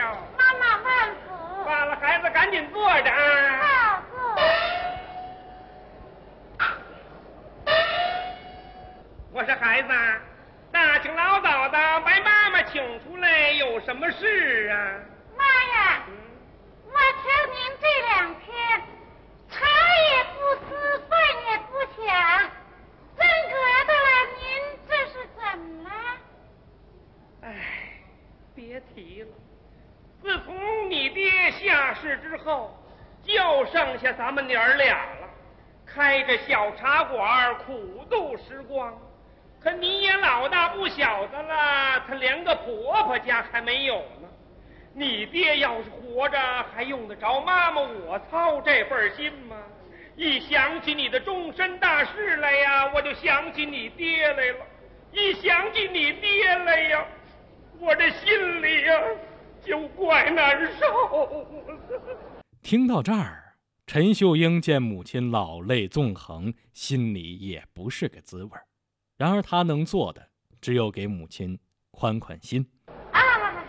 了。 妈妈万福。 罢了，孩子赶紧坐着啊。 好，坐。 我说孩子，大清老早的把妈妈请出来，有什么事啊？ 妈呀，我瞧您这2天茶也不思，饭也不想，真格的，您这是怎么了？ 哎，别提了，自从你爹下世之后，就剩下咱们娘儿俩了，开着小茶馆，苦度时光。可你也老大不小的了，他连个婆婆家还没有呢。你爹要是活着，还用得着妈妈我操这份心吗？一想起你的终身大事来呀，我就想起你爹来了。一想起你爹来呀，我这心里呀就怪难受。 听到这儿，陈秀英见母亲老泪纵横，心里也不是个滋味。然而他能做的只有给母亲宽宽心。